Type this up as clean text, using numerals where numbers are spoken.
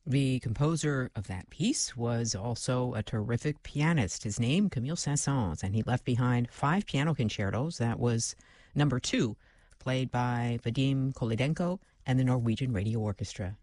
The composer of that piece was also a terrific pianist. His name, Camille Saint-Saëns, and he left behind 5 piano concertos. That was number 2, played by Vadim Kolidenko and the Norwegian Radio Orchestra.